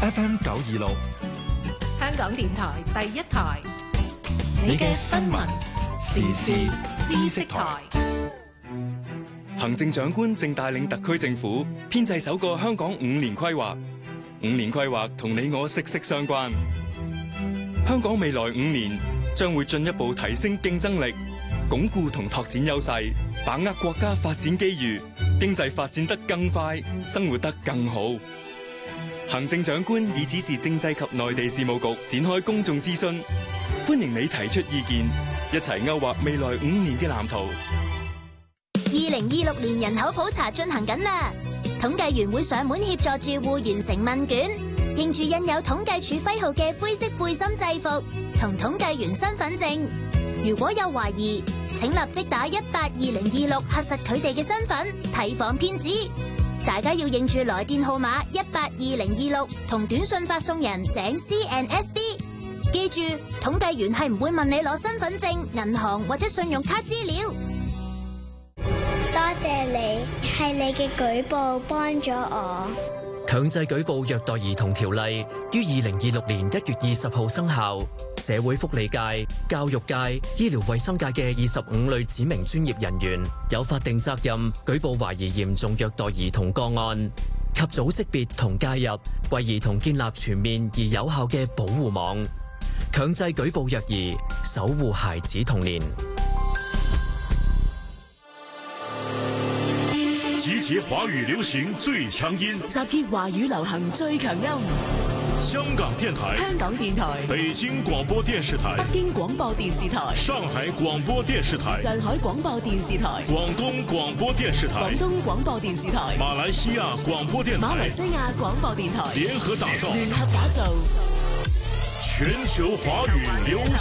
FM 926， 香港電台第一台，你嘅新聞時事知識台。 行政長官正帶領特區政府編製首個香港5年規劃。5年規劃同你我息息相關。香港未來5年將會進一步提升競爭力，鞏固同拓展優勢，把握國家發展機遇，經濟發展得更快，生活得更好。行政長官已指示政制及內地事務局展開公眾諮詢，歡迎你提出意見，一齊勾畫未來5年嘅藍圖。 2026年人口普查進行緊啦，統計員會上門協助住戶完成問卷，認住印有統計處徽號嘅灰色背心制服同統計員身份證。如果有懷疑，請立即打182026核實佢哋嘅身份，提防騙子。大家要認住來電號碼182026同短信發送人井 CNSD。記住，統計員係唔會問你攞身份證、銀行或者信用卡資料。 多謝你，係你嘅舉報幫咗我。 強制舉報虐待兒童條例於2026年1月20號生效。社會福利界、教育界、醫療衛生界嘅25類指明專業人員有法定責任舉報懷疑嚴重虐待兒童個案，及早識別同介入，為兒童建立全面而有效嘅保護網。強制舉報虐兒，守護孩子童年。 集結華語流行最強音， 集結華語流行最強音。 香港電台、 香港電台、 北京廣播電視台、 北京廣播電視台、 上海廣播電視台、 上海廣播電視台、 廣東廣播電視台、 廣東廣播電視台、 馬來西亞廣播電台、 馬來西亞廣播電台聯合打造全球華語流